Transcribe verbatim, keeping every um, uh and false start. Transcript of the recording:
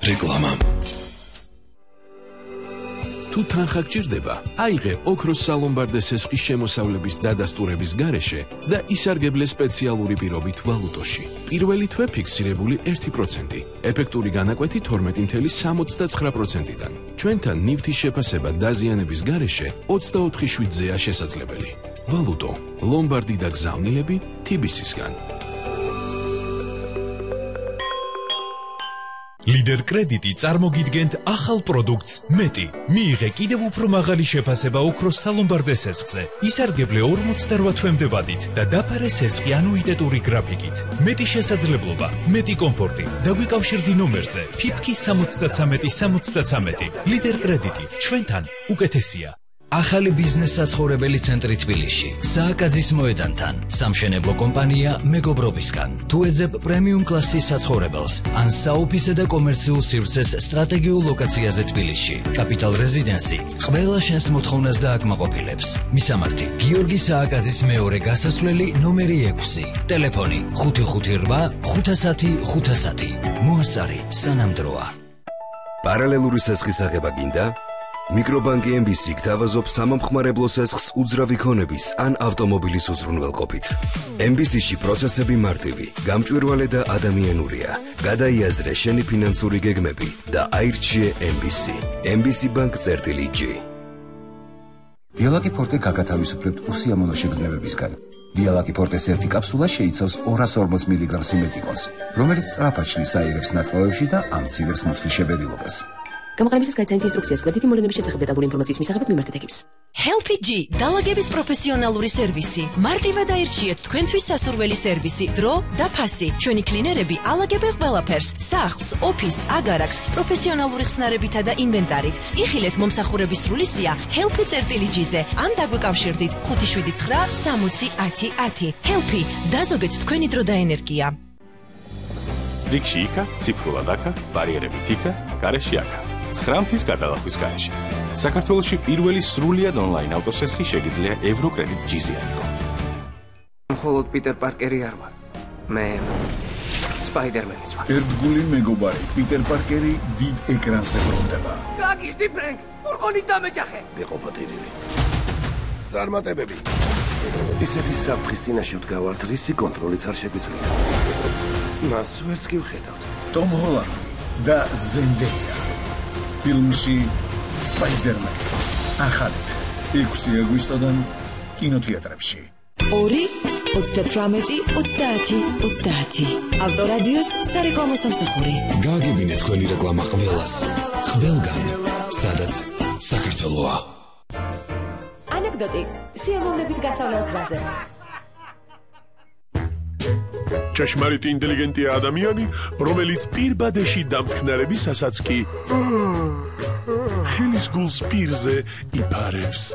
რეკლამა. თუ თანხა გჭირდება, აიღე ოქროს სალომბარდეს ესყის შემოსავლების დადასტურების გარეშე და ისარგებლე სპეციალური პირობით ვალუტოში. პირველი თვე ფიქსირებული ერთი პროცენტი, ეფექტური განაკვეთი თორმეტი წუთი სამოცდაცხრა პროცენტიდან. ჩვენთან ნივთის შეფასება დაზიანების გარეშე ოცდაოთხი შვიდზეა შესაძლებელი. ვალუტო, ლომბარდი და გზავნილები თი ბი სისგან. ლიდერ კრედიტი წარმოგიდგენთ ახალ პროდუქტს მეტი. მიიღე კიდევ უფრო მაღალი შეფასება ოქროს სალომბარდეს ესხზე. ისარგებლე ორმოცდარვა თვემდე ვადით და დაფარე ესხი ანუიტეტური გრაფიკით. მეტი შესაძლებლობა, მეტი კომფორტი. დაგვიკავშირდი ნომერზე ფიფკი სამოცდათრამეტი სამოცდათრამეტი. ლიდერ კრედიტი, ჩვენთან უკეთესია. ახალი ბიზნეს საცხოვრებელი ცენტრი თბილისში, სააკაძის მოედანთან, სამშენებლო კომპანია მეგობრობისგან. თუ ეძებ პრემიუმ კლასის საცხოვრებელს, ან საოფისე და კომერციულ სივრცეს სტრატეგიულ ლოკაციაზე თბილისში, კაპიტალ რეზიდენსი ყველა შენს მოთხოვნას დააკმაყოფილებს. მისამართი: გიორგი სააკაძის მეორე გასასვლელი ნომერი ექვსი, ტელეფონი ხუთი ხუთი რვა ხუთასათი ხუთასათი. მოასწარი სანამდროა. პარალელური სესხის აღება გინდა? მიკრობანკი ემ ბი სი გთავაზობს სამომხმარებლო სესხს უძრავი ქონების ან ავტომობილის უზრუნველყოფით. ემ ბი სი-ში პროცესები მარტივი, გამჭვირვალე და ადამიანურია. გადაიაზრე შენი ფინანსური გეგმები და აირჩიე ემ ბი სი. ემ ბი სი ბანკ წერტილი ჯი. დიალაკი ფორტე გაგათავისუფლებთ უსიამოვნო შეგრძნებებისგან. დიალაკი ფორტეს ერთი კაფსულა შეიცავს ორას ორმოც მილიგრამ სიმეტიკონს, რომელიც სწრაფად შლის აირებს ნაწლავებში და ამცირებს მუცლის შებერილობას. გამოყენებისას გაიცანით ინსტრუქციას გვერდითი მოვლენების შესახებ დეტალური ინფორმაციის მისაღებად მიმართეთ ექიმს. Helpy G დალაგების პროფესიონალური სერვისი. მარტივად აირჩიეთ თქვენთვის სასურველი სერვისი, დრო და ფასი. ჩვენი კლინერები ალაგებენ ყველაფერს: სახლს, ოფისს, აგარაკს, პროფესიონალური ხსნარებითა და ინვენტარით. იხილეთ მომსახურების სრული სია helpy.gz-ზე ან დაგვიკავშირდით ხუთი შვიდი ცხრა სამოცი ათი ათი. Helpy დაზოგეთ თქვენი დრო და ენერგია. რიგში იქა, ციფრულად აქა, ბარიერებით იქა, გარეშე აქა. ცხრამთის გადალახვის გარეშე. საქართველოში პირველი სრულიად ონლაინ ავტოსესხი შეგიძლია ევროკრედიტ ჯი-ზე აიღო. მხოლოდ პიტერ პარკერი არ ვარ. მე სპაიდერმენიც ვარ. ერთგული მეგობარი პიტერ პარკერი დიდ ეკრანზე ბრუნდება. გაგიშდი ფრენკ, ფურგონით დამეჯახე. იყო პატირილი. წარმატებები. ისეთი საფრთხის წინაშე ვდგავართ, რისი კონტროლიც არ შეგვიძლია. მას ვერც კი ვხედავთ. ტომ ჰოლანდი და ზენდეია. ფილმში სპაიდერმენი. ახალი ექვსი აგვისტოდან კინოთეატრებში. ორი ოცდათვრამეტი ოცდაათი ოცდაათი. ავტორადიოს სარეკლამო სამსახური. გააგებინეთ თქვენი რეკლამა ყველას. ყველგან, სადაც საქართველოა. ანეკდოტი სიამოვნებით გასავლელ გზაზე. ჭეშმარიტი ინტელიგენტია ადამიანი, რომელიც პირბადეში დამთქნარებისასაც კი ხელის გულს პირზე იფარებს.